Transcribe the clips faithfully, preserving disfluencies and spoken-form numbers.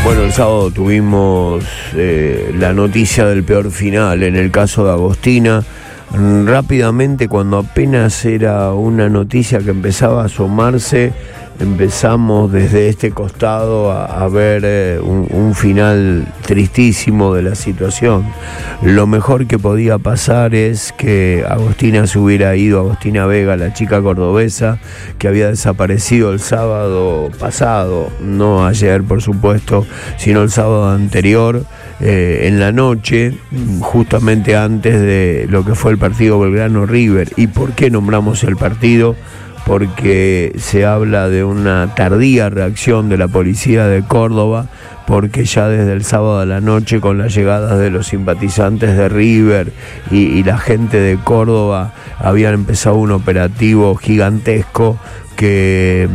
Bueno, el sábado tuvimos eh, la noticia del peor final en el caso de Agostina. Rápidamente, cuando apenas era una noticia que empezaba a asomarse, empezamos desde este costado a, a ver eh, un, un final tristísimo de la situación. Lo mejor que podía pasar es que Agostina se hubiera ido, Agostina Vega, la chica cordobesa que había desaparecido el sábado pasado, no ayer por supuesto, sino el sábado anterior, eh, en la noche, justamente antes de lo que fue el partido Belgrano-River. ¿Y por qué nombramos el partido? Porque se habla de una tardía reacción de la policía de Córdoba, porque ya desde el sábado a la noche, con las llegadas de los simpatizantes de River y, y la gente de Córdoba, habían empezado un operativo gigantesco que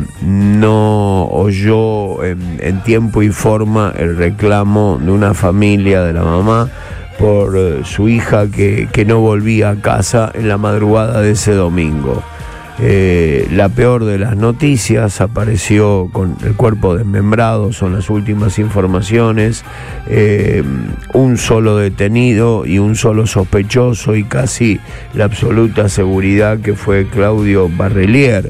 no oyó en, en tiempo y forma el reclamo de una familia, de la mamá, por eh, su hija que, que no volvía a casa en la madrugada de ese domingo. Eh, la peor de las noticias, apareció con el cuerpo desmembrado, son las últimas informaciones, eh, un solo detenido y un solo sospechoso, y casi la absoluta seguridad que fue Claudio Barrelier,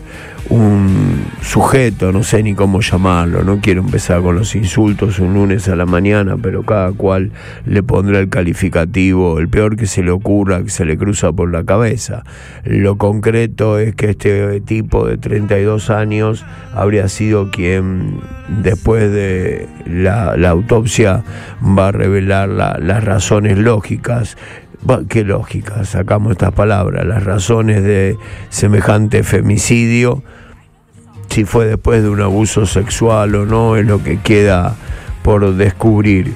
un sujeto, no sé ni cómo llamarlo, no quiero empezar con los insultos un lunes a la mañana, pero cada cual le pondrá el calificativo, el peor que se le ocurra, que se le cruza por la cabeza. Lo concreto es que este tipo de treinta y dos años habría sido quien, después de la, la autopsia, va a revelar la, las razones lógicas. ¿Qué lógica? Sacamos estas palabras, las razones de semejante femicidio. Si fue después de un abuso sexual o no, es lo que queda por descubrir.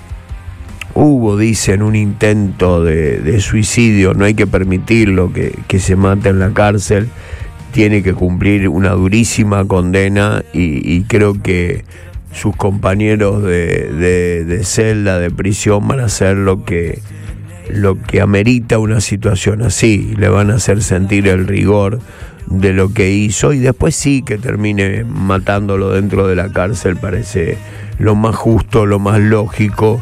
Hubo, dicen, un intento de, de suicidio, no hay que permitirlo, que, que se mate en la cárcel, tiene que cumplir una durísima condena, y, y creo que sus compañeros de, de, de celda, de prisión, van a hacer lo que... lo que amerita una situación así, le van a hacer sentir el rigor de lo que hizo, y después sí que termine matándolo dentro de la cárcel, parece lo más justo, lo más lógico,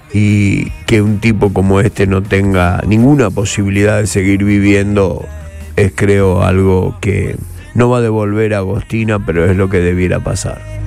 y que un tipo como este no tenga ninguna posibilidad de seguir viviendo es, creo, algo que no va a devolver a Agostina, pero es lo que debiera pasar.